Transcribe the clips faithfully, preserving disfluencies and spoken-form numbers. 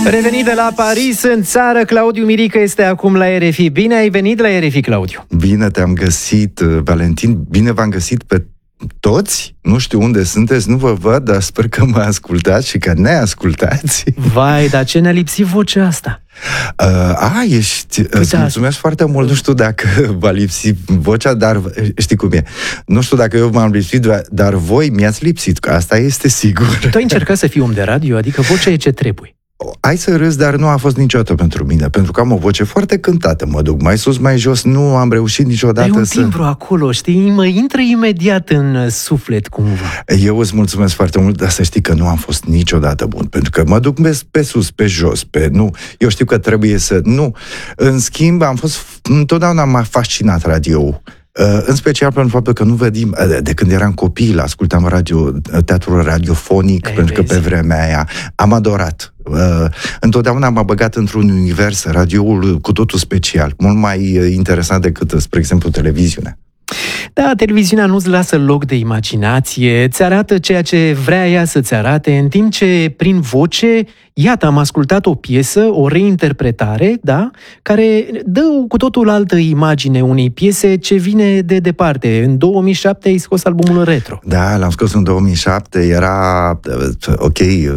Revenit de la Paris în țară, Claudiu Mirică este acum la R F I. Bine ai venit la R F I, Claudiu. Bine te-am găsit, Valentin. Bine v-am găsit pe toți. Nu știu unde sunteți, nu vă văd, dar sper că mă ascultați și că ne ascultați. Vai, dar ce ne-a lipsit vocea asta? Uh, a, ești... Păi îți da. Mulțumesc foarte mult. Nu știu dacă v-a lipsit vocea, dar știi cum e. Nu știu dacă eu m-am lipsit, dar voi mi-ați lipsit, că asta este sigur. Tu ai încercat să fii om de radio, adică vocea e ce trebuie. Hai să râzi, dar nu a fost niciodată pentru mine, pentru că am o voce foarte cântată, mă duc mai sus, mai jos, nu am reușit niciodată să... Ai un timbru acolo, știi, mă intră imediat în suflet cumva. Eu îți mulțumesc foarte mult, dar să știi că nu am fost niciodată bun, pentru că mă duc pe sus, pe jos, pe... Nu, eu știu că trebuie să... Nu, în schimb, am fost... Întotdeauna m-a fascinat radio-ul. Uh, în special pentru faptul că nu vedim, uh, de când eram copil, ascultam radio, teatrul radiofonic, Ei, pentru vezi. Că pe vremea aia am adorat. Uh, întotdeauna m-a băgat într-un univers, radioul cu totul special, mult mai uh, interesant decât, spre exemplu, televiziunea. Da, televiziunea nu-ți lasă loc de imaginație, îți arată ceea ce vrea ea să-ți arate, în timp ce, prin voce, iată, am ascultat o piesă, o reinterpretare, da, care dă cu totul altă imagine unei piese ce vine de departe. În două mii șapte ai scos albumul Retro. Da, l-am scos în două mii șapte, era, ok...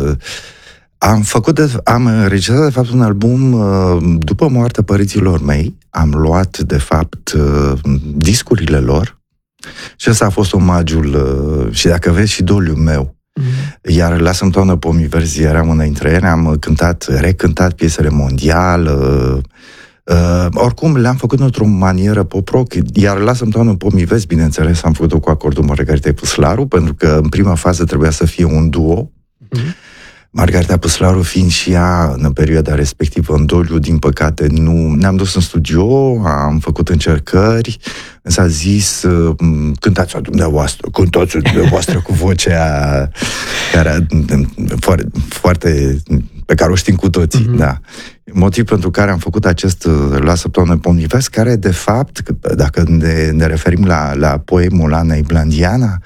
Am făcut, de, am înregistrat, de fapt, un album după moartea părinților mei. Am luat, de fapt, discurile lor și ăsta a fost omagiul, și dacă vezi, și doliul meu. Mm-hmm. Iar Lasă-mi toamnă pomii verzi, eram una dintre ele, am cântat, recântat piesele mondiale, uh, oricum le-am făcut într-o manieră pop-rock, iar Lasă-mi toamnă pomii verzi, bineînțeles, am făcut-o cu acordul Margaritei Păslaru, pentru că în prima fază trebuia să fie un duo. Mm-hmm. Margarita Păslaru fiind și ea în perioada respectivă în doliu, din păcate nu ne-am dus în studio, am făcut încercări, însă a zis, cântați-o dumneavoastră, cântați-o dumneavoastră cu vocea care, foarte, foarte, pe care o știm cu toții, mm-hmm. da. Motiv pentru care am făcut acest Lasă toamnă pomii verzi, care de fapt, dacă ne, ne referim la, la poemul Anei Blandiana,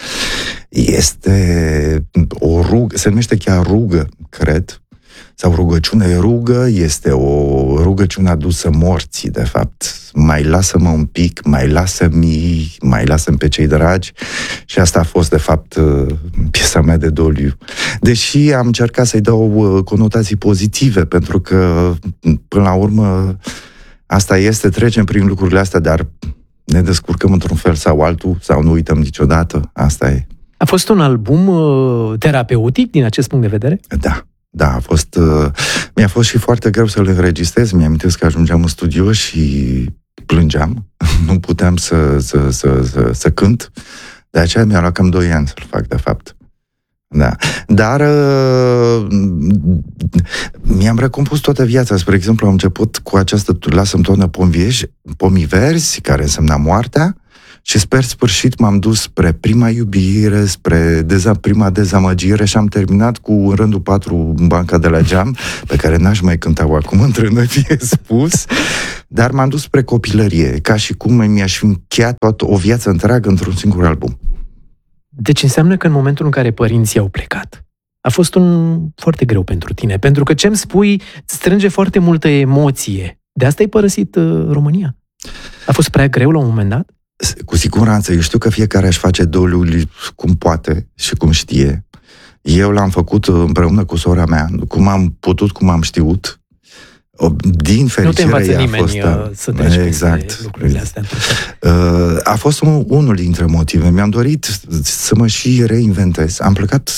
este o rugă, se numește chiar rugă, cred, sau rugăciune. Rugă este o rugăciune adusă morții, de fapt. Mai lasă-mă un pic, mai lasă-mi, mai lasă-mi pe cei dragi. Și asta a fost, de fapt, piesa mea de doliu. Deși am încercat să-i dau conotații pozitive, pentru că, până la urmă, asta este, trecem prin lucrurile astea, dar ne descurcăm într-un fel sau altul, sau nu uităm niciodată. Asta e. A fost un album uh, terapeutic din acest punct de vedere? Da, da, a fost... Uh, mi-a fost și foarte greu să le înregistrez. Mi-am amintesc că ajungeam în studio și plângeam. Nu puteam să, să, să, să, să cânt. De aceea mi-a luat cam doi ani să-l fac, de fapt. Da. Dar uh, mi-am recompus toată viața. Spre exemplu, am început cu această Lasă-mi toamnă pomii verzi, care însemna moartea, și spre sfârșit m-am dus spre prima iubire, spre deza, prima dezamăgire și am terminat cu în rândul patru în banca de la geam, pe care n-aș mai cânta acum, între noi fie spus, dar m-am dus spre copilărie, ca și cum mi-aș fi încheiat toată o viață întreagă într-un singur album. Deci înseamnă că în momentul în care părinții au plecat, a fost un foarte greu pentru tine, pentru că ce-mi spui strânge foarte multă emoție. De asta ai părăsit uh, România. A fost prea greu la un moment dat? Cu siguranță, eu știu că fiecare își face doliul cum poate și cum știe. Eu l-am făcut împreună cu sora mea, cum am putut, cum am știut. Din fericire, nu te învață ea nimeni a fost, să treci exact. lucrurile astea. A fost un, unul dintre motive. Mi-am dorit să mă și reinventez. Am plecat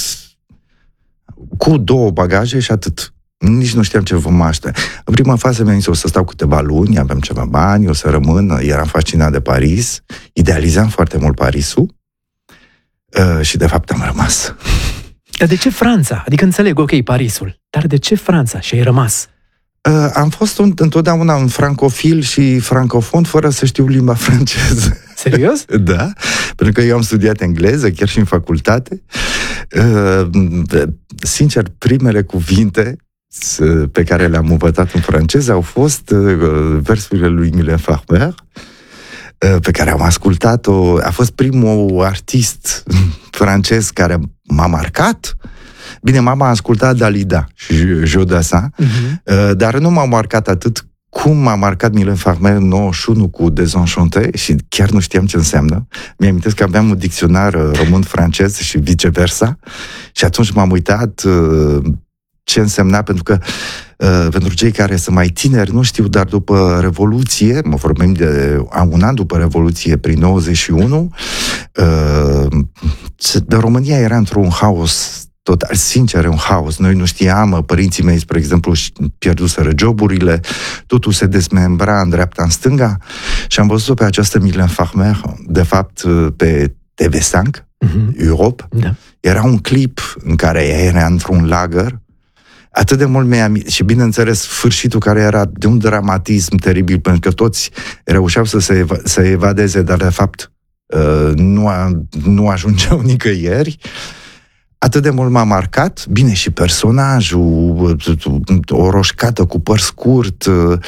cu două bagaje și atât. Nici nu știam ce vom aștepta. În prima fază mi-am zis, o să stau câteva luni, avem ceva bani, o să rămân, eram fascinat de Paris, idealizam foarte mult Parisul uh, și de fapt am rămas. Dar de ce Franța? Adică înțeleg, ok, Parisul, dar de ce Franța? Și ai rămas? Uh, am fost un, întotdeauna un francofil și francofon fără să știu limba franceză. Serios? Da, pentru că eu am studiat engleză, chiar și în facultate. Uh, sincer, primele cuvinte pe care le-am învățat în franceză au fost uh, versurile lui Mylène Farmer, uh, pe care am ascultat-o. A fost primul artist francez care m-a marcat. Bine, mama a ascultat Dalida și Jodassin, uh-huh. dar nu m-a marcat atât cum m-a marcat Mylène Farmer în nouăzeci și unu cu Désenchanté și chiar nu știam ce înseamnă. Mi-amintesc că aveam un dicționar român-francez și viceversa și atunci m-am uitat uh, ce însemna, pentru că uh, pentru cei care sunt mai tineri nu știu, dar după Revoluție, mă vorbim de un an după Revoluție, prin nouăzeci și unu, uh, de România era într-un haos total, sincer, un haos. Noi nu știam, părinții mei, spre exemplu, pierduseră joburile, totul se desmembra în dreapta, în stânga și am văzut-o pe această Mylène Farmer, de fapt, pe T V cinci, uh-huh. Europe. Da. Era un clip în care ea era într-un lagăr. Atât de mult mi-a... Și, bineînțeles, sfârșitul care era de un dramatism teribil, pentru că toți reușeau să se eva- să evadeze, dar, de fapt, uh, nu, a, nu ajungeau nicăieri. Atât de mult m-a marcat, bine, și personajul, o roșcată cu păr scurt.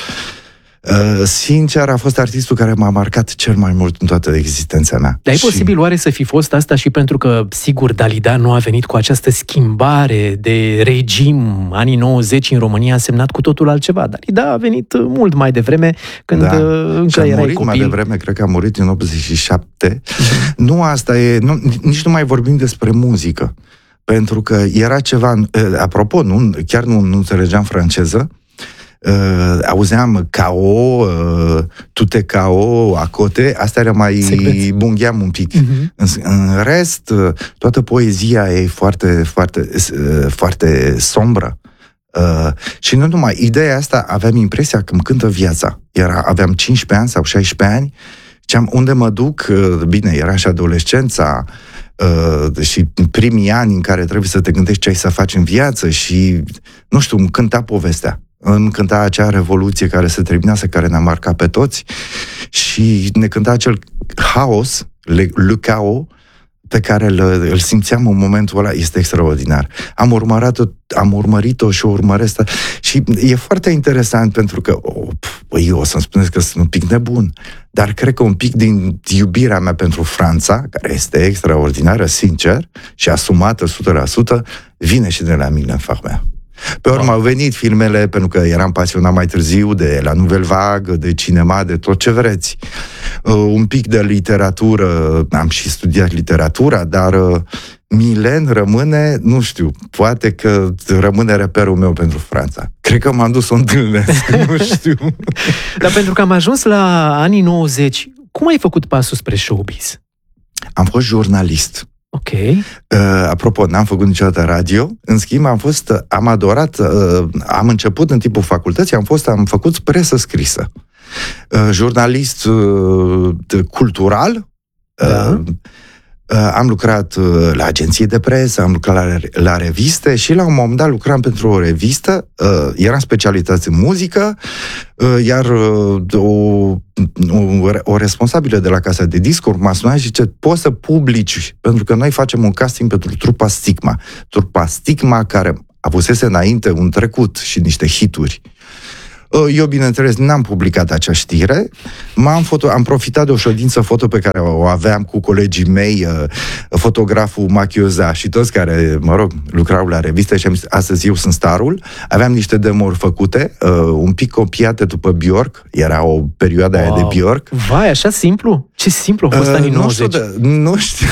Sincer, a fost artistul care m-a marcat cel mai mult în toată existența mea. Dar e și... posibil oare să fi fost asta și pentru că, sigur, Dalida nu a venit cu această schimbare de regim. Anii nouăzeci în România a semnat cu totul altceva. Dalida a venit mult mai devreme, când da. încă erai murit copil. mai devreme, cred că a murit în optzeci și șapte. Mm-hmm. Nu asta e, nu, nici nu mai vorbim despre muzică. Pentru că era ceva, apropo, nu, chiar nu, nu înțelegeam franceză, uh, auzeam K O, uh, tute K O, acote, asta era mai bungheam un pic. Uh-huh. În, în rest, uh, toată poezia e foarte, foarte, uh, foarte sombră. Uh, și nu numai, ideea asta, aveam impresia că îmi cântă viața. Era, aveam cincisprezece ani sau șaisprezece ani, ziceam, unde mă duc? Uh, bine, era și adolescența, Uh, și primii ani în care trebuie să te gândești ce ai să faci în viață și, nu știu, îmi cânta povestea. Îmi cânta acea revoluție care se terminase, care ne-a marcat pe toți și ne cânta acel haos, le, le chaos, pe care îl, îl simțeam în momentul ăla. Este extraordinar. Am urmărit-o, am urmărit-o și o urmăresc. Și e foarte interesant pentru că, oh, păi, o să-mi spuneți că sunt un pic nebun, dar cred că un pic din iubirea mea pentru Franța, care este extraordinară, sincer, și asumată o sută la sută, vine și de la Mylène Farmer. Pe urmă au venit filmele, pentru că eram pasionat mai târziu de la Nouvelle Vague, de cinema, de tot ce vreți. Uh, un pic de literatură, am și studiat literatura, dar uh, Mylène rămâne, nu știu, poate că rămâne reperul meu pentru Franța. Cred că m-am dus să o întâlnesc, nu știu. Dar pentru că am ajuns la anii nouăzeci, cum ai făcut pasul spre showbiz? Am fost jurnalist. Ok. Uh, apropo, n-am făcut niciodată radio. În schimb, am fost, am adorat, uh, am început în timpul facultății, am fost, am făcut presă scrisă. Uh, jurnalist uh, cultural. Da. Uh, uh, am lucrat uh, la agenții de presă, am lucrat la, la reviste și la un moment dat lucram pentru o revistă. Uh, eram specialitate în muzică, uh, iar uh, o, o, o responsabilă de la casa de discuri m-a sunat și zice, poți să publici, pentru că noi facem un casting pentru trupa Stigma. Trupa Stigma care avusese înainte un trecut și niște hituri. Eu, bineînțeles, n-am publicat acea știre, m-am foto- am profitat de o ședință foto pe care o aveam cu colegii mei, fotograful Machioza și toți care, mă rog, lucrau la revistă și am zis, astăzi eu sunt starul. Aveam niște demo-uri făcute, un pic copiate după Björk, era o perioadă wow. aia de Björk. Vai, așa simplu? Ce simplu au fost uh, anii nouăzeci? Nu știu, de, nu, știu,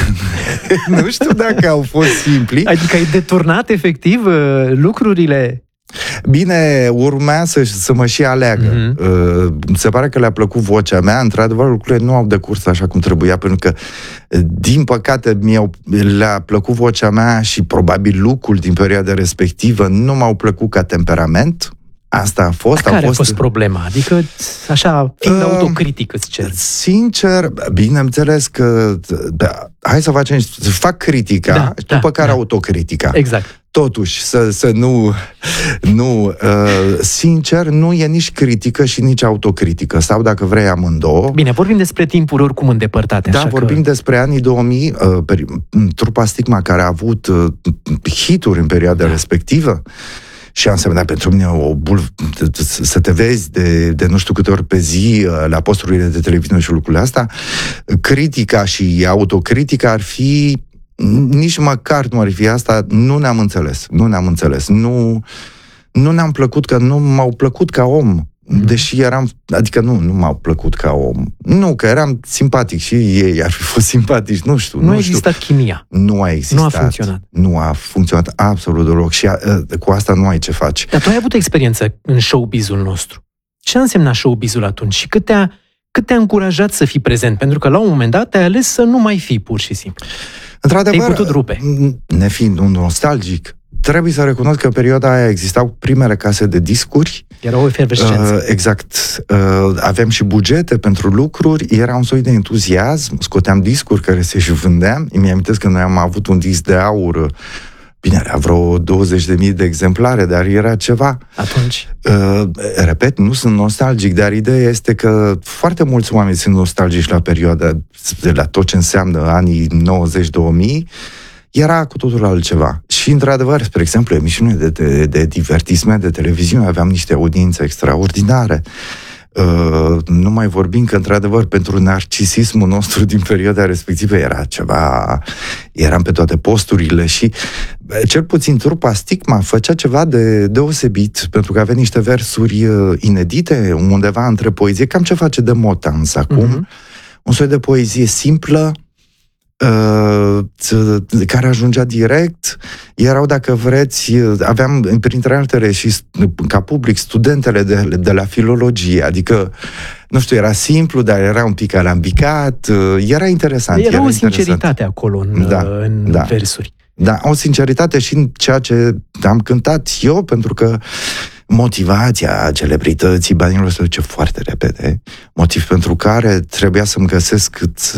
nu știu dacă au fost simpli. Adică ai deturnat efectiv lucrurile? Bine, urmea să, să mă și aleagă. Mm-hmm. Uh, se pare că le-a plăcut vocea mea. Într-adevăr, lucrurile nu au decurs așa cum trebuia, pentru că, din păcate, mi-au, le-a plăcut vocea mea și probabil lucrul din perioada respectivă nu m-au plăcut ca temperament. Asta a fost. Care a, fost... a fost problema? Adică, așa, fiind uh, autocritic, îți cer. Sincer, bineînțeles că da, hai să facem, să fac critica, da, după da, care da. autocritica. Exact. Totuși, să, să nu... nu uh, sincer, nu e nici critică și nici autocritică. Sau, dacă vrei, amândouă. Bine, vorbim despre timpuri oricum îndepărtate. Da, așa vorbim că... despre anii două mii, uh, peri- trupa Stigma, care a avut uh, hituri în perioada da. respectivă. Și a însemnat pentru mine o bul... să te vezi de, de nu știu câte ori pe zi la posturile de televiziune și lucrurile astea. Critica și autocritica ar fi nici măcar nu ar fi asta, nu ne-am înțeles. Nu ne-am înțeles. Nu, nu ne-am plăcut, că nu m-au plăcut ca om. Deși eram, adică nu, nu m-au plăcut ca om. Nu, că eram simpatic și ei ar fi fost simpatici, nu știu. Nu, nu a existat știu. chimia. Nu a existat. Nu a funcționat. Nu a funcționat absolut deloc și a, cu asta nu ai ce faci. Dar tu ai avut experiență în showbizul nostru. Ce a însemnat showbizul atunci și cât te-a, cât te-a încurajat să fii prezent? Pentru că la un moment dat te-ai ales să nu mai fii, pur și simplu. Într-adevăr, te-ai putut rupe. Nefiind un nostalgic, trebuie să recunosc că în perioada aia existau primele case de discuri. Era o efervescență. Uh, exact. Uh, aveam și bugete pentru lucruri, era un soi de entuziasm, scoteam discuri care se și vândeam. Îmi amintesc că noi am avut un disc de aur, bine, era vreo douăzeci de mii de exemplare, dar era ceva. Atunci? Uh, repet, nu sunt nostalgic, dar ideea este că foarte mulți oameni sunt nostalgici la perioada, de la tot ce înseamnă anii nouăzeci două mii, era cu totul altceva. Și, într-adevăr, spre exemplu, emisiunile de, de, de divertisment, de televiziune, aveam niște audiențe extraordinare. Uh, nu mai vorbim că, într-adevăr, pentru narcisismul nostru din perioada respectivă era ceva... Eram pe toate posturile și, cel puțin, trupa Stigma făcea ceva de deosebit, pentru că avea niște versuri inedite, undeva între poezie, cam ce face de Motans acum, uh-huh. Un soi de poezie simplă, care ajungea direct. Erau, dacă vreți, aveam printre altele și ca public studentele de, de la filologie, adică nu știu, era simplu, dar era un pic alambicat, era interesant. Era, era o interesant. sinceritate acolo în, da, în da. versuri. Da, o sinceritate și în ceea ce am cântat eu, pentru că motivația celebrității banilor se duce foarte repede, motiv pentru care trebuia să-mi găsesc,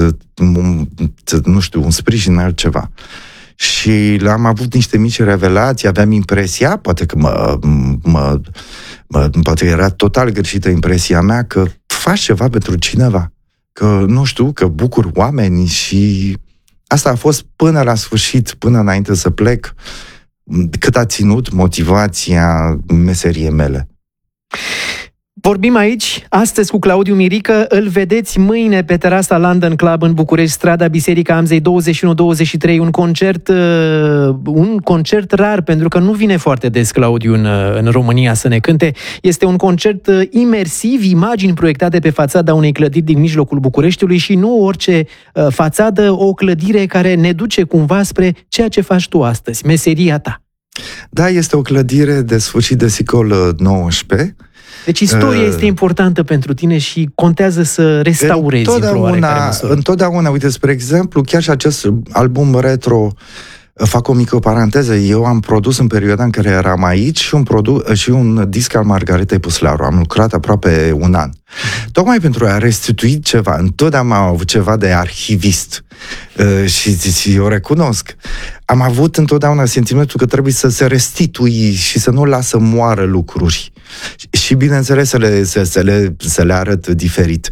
nu știu, un sprijin altceva. Și am avut niște mici revelații, aveam impresia, poate că mă, mă, mă poate era total greșită impresia mea, că faci ceva pentru cineva, că, nu știu, că bucur oameni și asta a fost până la sfârșit, până înainte să plec, cât a ținut motivația meseriei mele. Vorbim aici, astăzi, cu Claudiu Mirică. Îl vedeți mâine pe terasa London Club în București, strada Biserica Amzei douăzeci și unu douăzeci și trei. Un concert, un concert rar, pentru că nu vine foarte des Claudiu în, în România să ne cânte. Este un concert imersiv, imagini proiectate pe fațada unei clădiri din mijlocul Bucureștiului și nu orice fațadă, o clădire care ne duce cumva spre ceea ce faci tu astăzi, meseria ta. Da, este o clădire de sfârșit de secol nouăsprezece. Deci istoria uh, este importantă pentru tine și contează să restaurezi într-o oarecare măsură. Întotdeauna, uite, spre exemplu, chiar și acest album retro, fac o mică paranteză, eu am produs în perioada în care eram aici și un, produ- și un disc al Margaretei Puslaru. Am lucrat aproape un an. Tocmai pentru a restitui ceva. Întotdeauna am avut ceva de arhivist. Uh, și, și eu recunosc. Am avut întotdeauna sentimentul că trebuie să se restitui și să nu lasă moară lucruri. Și, bineînțeles, să le, să, să le, să le arăt diferit.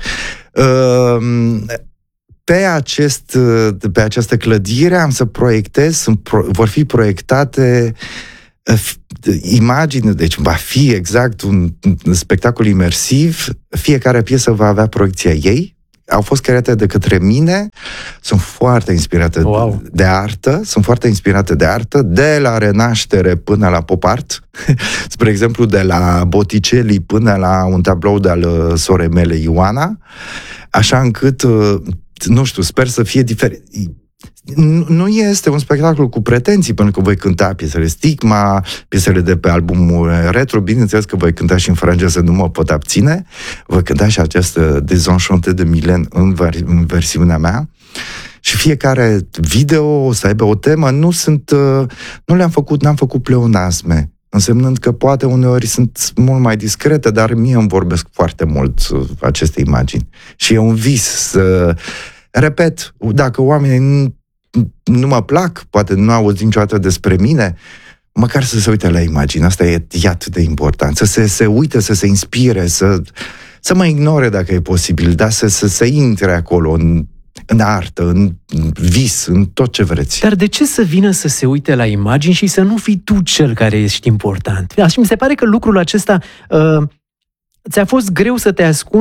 Uh, Pe, acest, pe această clădire am să proiectez, sunt, vor fi proiectate uh, imagini, deci va fi exact un, un spectacol imersiv, fiecare piesă va avea proiecția ei, au fost create de către mine, sunt foarte inspirate wow. de, de artă, sunt foarte inspirate de artă, de la Renaștere până la pop art, spre exemplu de la Botticelli până la un tablou de-al sorei mele Ioana, așa încât nu știu, sper să fie diferit. Nu este un spectacol cu pretenții, pentru că voi cânta piesele Stigma, piesele de pe albumul retro, bineînțeles că voi cânta și în franceză, nu mă pot abține, voi cânta și această Desenchanté de Mylène în, ver- în versiunea mea. Și fiecare video o să aibă o temă, nu sunt, nu le-am făcut, n-am făcut pleonasme, însemnând că poate uneori sunt mult mai discrete, dar mie îmi vorbesc foarte mult aceste imagini. Și e un vis să... Repet, dacă oamenii nu mă plac, poate nu au auzit niciodată despre mine, măcar să se uite la imagini. Asta e, e atât de important. Să se, se uite, să se inspire, să, să mă ignore dacă e posibil, dar să, să, să intre acolo în, în artă, în vis, în tot ce vreți. Dar de ce să vină să se uite la imagini și să nu fii tu cel care ești important? Așa mi se pare că lucrul acesta uh, ți-a fost greu să te ascunzi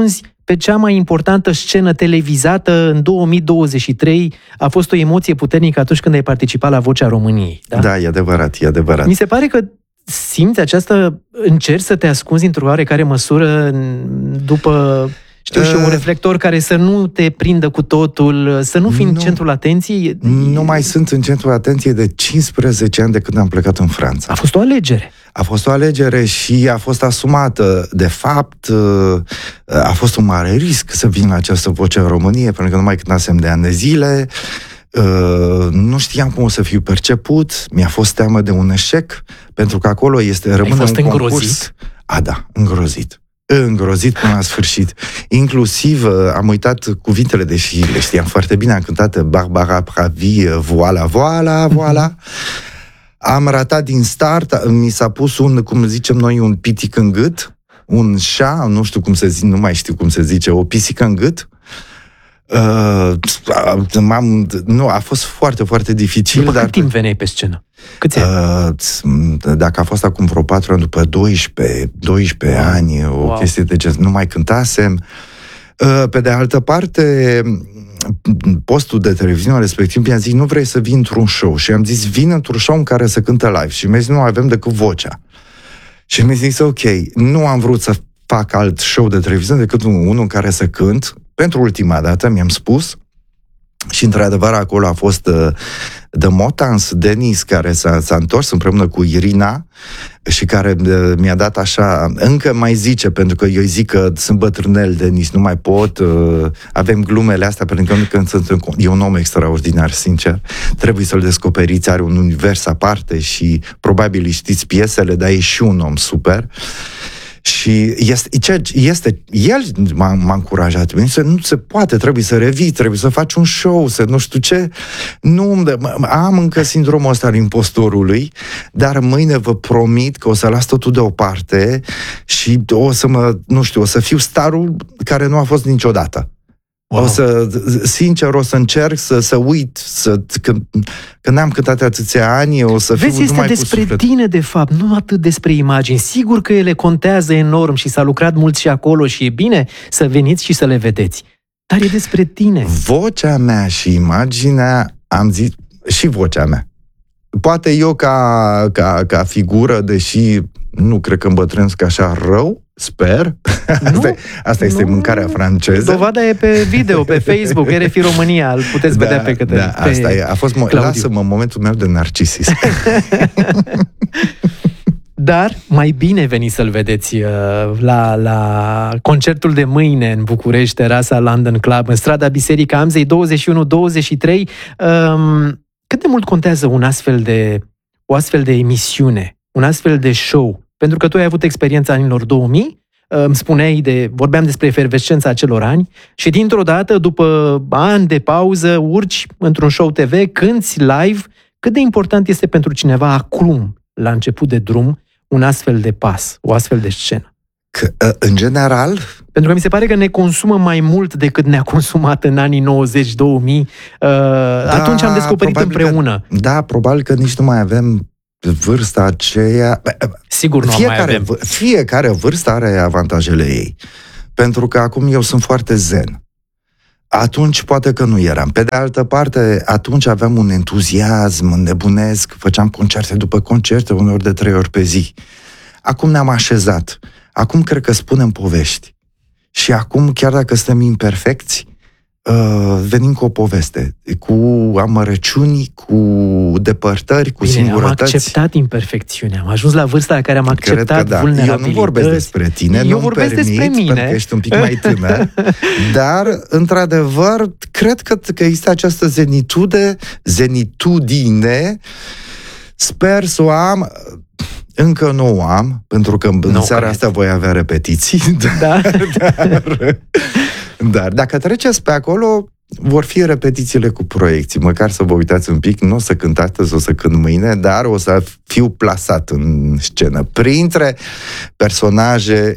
pe cea mai importantă scenă televizată în două mii douăzeci și trei. A fost o emoție puternică atunci când ai participat la Vocea României. Da, da, e adevărat, e adevărat. Mi se pare că simți această... încerci să te ascunzi într-o oarecare măsură după... Știu și un reflector care să nu te prindă cu totul, să nu fii nu, în centrul atenției. Nu mai sunt în centrul atenției de cincisprezece ani de când am plecat în Franța. A fost o alegere. A fost o alegere și a fost asumată. De fapt, a fost un mare risc să vin la această Voce în Românie, pentru că nu mai cântasem de ani de zile, nu știam cum o să fiu perceput, mi-a fost teamă de un eșec, pentru că acolo este rămâne un îngrozit? concurs. A, da, îngrozit. Îngrozit până la sfârșit. Inclusiv am uitat cuvintele, deși le știam foarte bine, am cântat Barbara Pravi, Voila, Voila, Voila. Am ratat din start, mi s-a pus un, cum zicem noi, un pitic în gât, un șa, nu știu cum se zice, nu mai știu cum se zice, o pisică în gât. Uh, m-am, nu, a fost foarte, foarte dificil. După dar cât timp veneai pe scenă? Câți ani? Uh, dacă a fost acum vreo patru ani, după doisprezece, doisprezece wow. ani, o wow. chestie de genul, nu mai cântasem. Uh, pe de altă parte, postul de televiziune respectiv mi-a zis, nu vrei să vii într-un show? Și am zis, vin într-un show în care să cântă live. Și mi-a zis, nu avem decât vocea. Și mi-a zis, ok, nu am vrut să fac alt show de televiziune decât unul în care să cânt. Pentru ultima dată mi-am spus, și într-adevăr acolo a fost uh, The Motans, Denis, care s-a, s-a întors împreună cu Irina și care uh, mi-a dat așa, încă mai zice, pentru că eu îi zic că sunt bătrânel, Denis, nu mai pot, uh, avem glumele astea, pentru că când sunt în, e un om extraordinar, sincer, trebuie să-l descoperiți, are un univers aparte și probabil îi știți piesele, dar e și un om super. Și este, este, el m-a, m-a încurajat. Nu se poate, trebuie să revii, trebuie să faci un show, să nu știu ce. Nu, am încă sindromul ăsta al impostorului, dar mâine vă promit că o să las totul deoparte și o să mă, nu știu, o să fiu starul care nu a fost niciodată. Wow. O să, sincer, o să încerc să, să uit, să, că, că n-am cântat atâția ani, o să Vezi, fiu este numai despre cu suflet. Tine, de fapt, nu atât despre imagini. Sigur că ele contează enorm și s-a lucrat mult și acolo și e bine să veniți și să le vedeți. Dar e despre tine. Vocea mea și imaginea, am zis, și vocea mea. Poate eu ca, ca, ca figură, deși nu cred că îmbătrânesc așa rău, sper. Asta, e, asta este nu, mâncarea franceză. Dovada e pe video, pe Facebook, R F I România, îl puteți da, vedea pe câte. Da, pe asta e. A fost, mo- lasă-mă momentul meu de narcisism. Dar mai bine veni să-l vedeți uh, la, la concertul de mâine în București, terasa London Club, în strada Biserica Amzei, douăzeci și unu douăzeci și trei. Um, cât de mult contează un astfel de, o astfel de emisiune, un astfel de show? Pentru că tu ai avut experiența anilor două mii, îmi spuneai de, vorbeam despre efervescența acelor ani și dintr-o dată, după ani de pauză, urci într-un show T V, cânti live. Cât de important este pentru cineva acum, la început de drum, un astfel de pas, o astfel de scenă? Că, în general... Pentru că mi se pare că ne consumă mai mult decât ne-a consumat în anii nouăzeci două mii. Da, atunci am descoperit împreună. Că, da, probabil că nici nu mai avem vârsta aceea... Sigur nu fiecare, mai avem. Fiecare vârstă are avantajele ei. Pentru că acum eu sunt foarte zen. Atunci poate că nu eram. Pe de altă parte, atunci aveam un entuziasm înnebunesc, făceam concerte după concerte, uneori de trei ori pe zi. Acum ne-am așezat. Acum cred că spunem povești. Și acum, chiar dacă suntem imperfecți, Uh, venim cu o poveste, cu amărăciuni, cu depărtări, cu Bine, singurătăți. Am acceptat imperfecțiunea. Am ajuns la vârsta la care am acceptat da. vulnerabilități. Eu nu vorbesc despre tine, Eu nu-mi vorbesc permit, despre mine. Pentru că ești un pic mai tânăr. Dar, într-adevăr, cred că, că există această zenitude, zenitudine. Sper să o am. Încă nu o am, pentru că în no, seara asta voi avea repetiții. Da. Dar, dar dacă treceți pe acolo, vor fi repetițiile cu proiecții. Măcar să vă uitați un pic, nu o să cânt astăzi, o să cânt mâine, dar o să fiu plasat în scenă. Printre personaje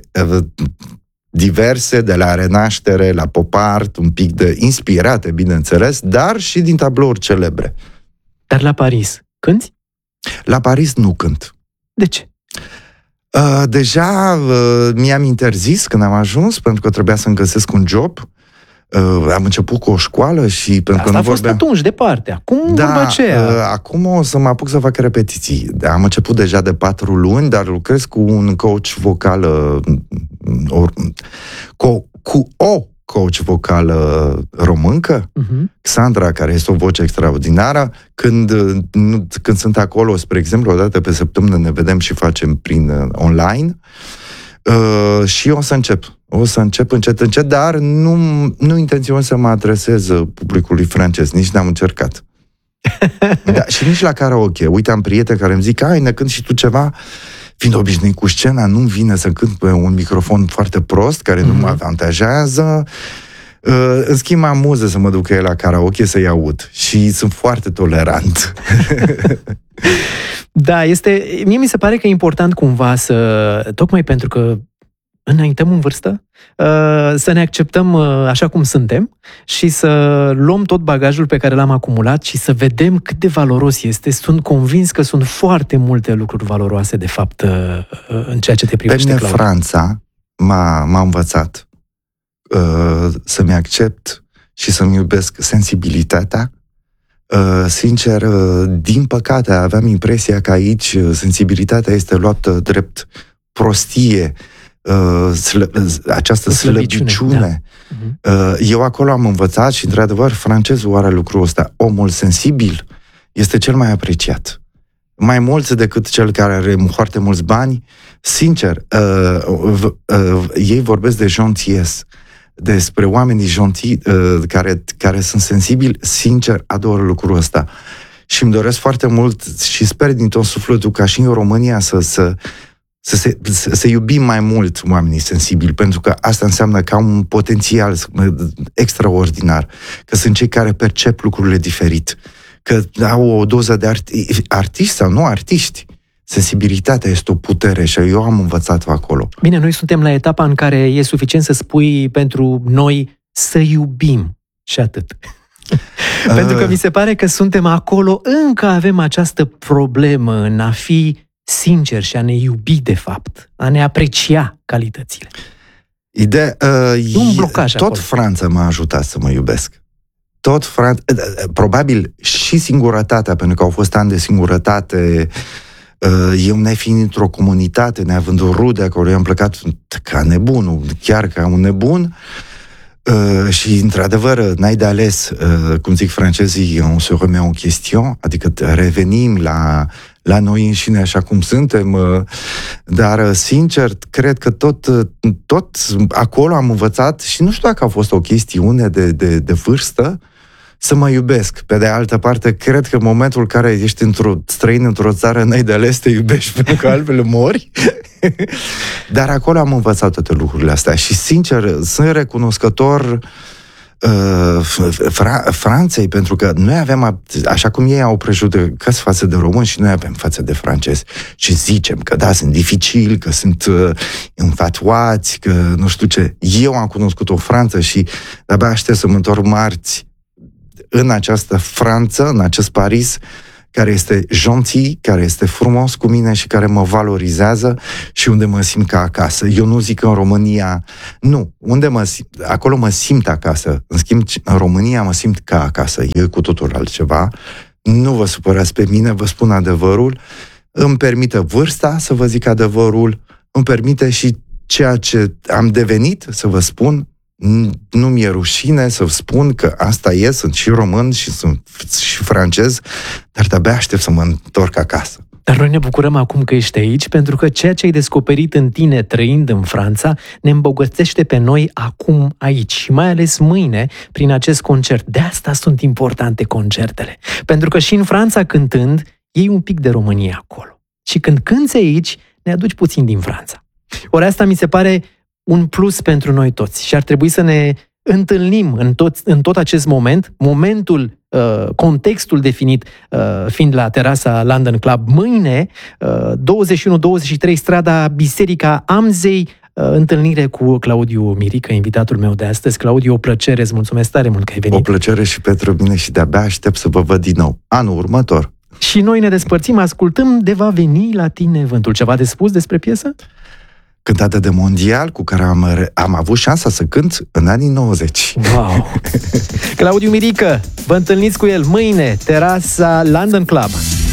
diverse, de la Renaștere, la pop art, un pic de inspirate, bineînțeles, dar și din tablouri celebre. Dar la Paris, cânti? La Paris nu cânt. De ce? Uh, deja uh, mi-am interzis când am ajuns, pentru că trebuia să-mi găsesc un job. Uh, am început cu o școală și pentru Asta că nu a fost vorbeam... atunci, departe. Acum, da, după aceea... Uh, acum o să mă apuc să fac repetiții. Am început deja de patru luni, dar lucrez cu un coach vocal, uh, or, cu, cu o coach vocală româncă, uh-huh. Xandra, care este o voce extraordinară. Când, nu, când sunt acolo, spre exemplu, o dată pe săptămână ne vedem și facem prin uh, online. Uh, și o să încep. O să încep încet, încet, dar nu, nu intenționez să mă adresez publicului francez. Nici n-am încercat. Da, și nici la karaoke. Uite, am prieteni care îmi zic, ai, ne cânt și tu ceva? Fiind obișnuit cu scena, nu-mi vine să cânt pe un microfon foarte prost, care mm-hmm. nu mă avantajează. Uh, în schimb, am muză să mă duc el la karaoke să-i aud. Și sunt foarte tolerant. Da, este... Mie mi se pare că e important cumva să... Tocmai pentru că înaintăm în vârstă, să ne acceptăm așa cum suntem și să luăm tot bagajul pe care l-am acumulat și să vedem cât de valoros este. Sunt convins că sunt foarte multe lucruri valoroase, de fapt, în ceea ce te privește, Pe mine, Claudiu. Franța m-a, m-a învățat uh, să-mi accept și să-mi iubesc sensibilitatea. Uh, sincer, uh, din păcate, aveam impresia că aici sensibilitatea este luată drept prostie, Uh, slă, această slăbiciune. slăbiciune. Da. Uh, eu acolo am învățat și, într-adevăr, francezul are lucrul ăsta. Omul sensibil este cel mai apreciat. Mai mult decât cel care are foarte mulți bani. Sincer, uh, uh, uh, ei vorbesc de gentillesse, despre oamenii gentil, uh, care, care sunt sensibili. Sincer, ador lucrul ăsta. Și îmi doresc foarte mult și sper din tot sufletul ca și în România să... să Să, se, să, să iubim mai mult oamenii sensibili, pentru că asta înseamnă că au un potențial extraordinar, că sunt cei care percep lucrurile diferit, că au o doză de arti- artiști sau nu artiști. Sensibilitatea este o putere și eu am învățat-o acolo. Bine, noi suntem la etapa în care e suficient să spui pentru noi să iubim și atât. Pentru că mi se pare că suntem acolo, încă avem această problemă în a fi sincer și a ne iubi, de fapt, a ne aprecia calitățile. Ideea, uh, un blocaj tot acolo. Franța m-a ajutat să mă iubesc. Tot Franța, uh, probabil și singurătatea, pentru că au fost ani de singurătate, uh, eu nefiind într-o comunitate, neavând o rude acolo, eu am plecat ca nebunul, chiar ca un nebun. Uh, și, într-adevăr, n-ai de ales, uh, cum zic francezii, on se remet en question, adică revenim la, la noi înșine așa cum suntem, uh, dar, uh, sincer, cred că tot, uh, tot acolo am învățat și nu știu dacă a fost o chestiune de, de, de vârstă, să mă iubesc. Pe de altă parte, cred că în momentul în care ești într-o străin, într-o țară, n-ai de ales, te iubești pentru că altfel mori. Dar acolo am învățat toate lucrurile astea și, sincer, sunt recunoscător uh, Fra- Franței, pentru că noi avem, așa cum ei au prejudecăți față de români, și noi avem față de francezi. Și zicem că da, sunt dificili, că sunt uh, înfatuați, că nu știu ce. Eu am cunoscut o Franță și de-abia aștept să mă întorc marți în această Franță, în acest Paris, care este gentil, care este frumos cu mine și care mă valorizează și unde mă simt ca acasă. Eu nu zic că în România, nu, unde mă simt, acolo mă simt acasă. În schimb, în România mă simt ca acasă. E cu totul altceva. Nu vă supărați pe mine, vă spun adevărul. Îmi permite vârsta să vă zic adevărul, îmi permite și ceea ce am devenit să vă spun. Nu mi-e rușine să spun că asta e, sunt și român și sunt și francez, dar de-abia aștept să mă întorc acasă. Dar noi ne bucurăm acum că ești aici, pentru că ceea ce ai descoperit în tine trăind în Franța ne îmbogățește pe noi acum aici și mai ales mâine prin acest concert. De asta sunt importante concertele, pentru că și în Franța cântând, iei un pic de România acolo. Și când cânți aici, ne aduci puțin din Franța. Ori asta mi se pare un plus pentru noi toți și ar trebui să ne întâlnim în tot, în tot acest moment, momentul, uh, contextul definit uh, fiind la terasa London Club mâine, uh, douăzeci și unu douăzeci și trei, strada Biserica Amzei, uh, întâlnire cu Claudiu Mirică, invitatul meu de astăzi. Claudiu, o plăcere, îți mulțumesc tare mult că ai venit. O plăcere și pentru mine și de-abia aștept să vă văd din nou anul următor. Și noi ne despărțim, ascultăm De va veni la tine vântul. Ceva de spus despre piesă? Cântată de Mondial, cu care am, am avut șansa să cânt în anii nouăzeci. Wow! Claudiu Mirică, vă întâlniți cu el mâine, terasa London Club.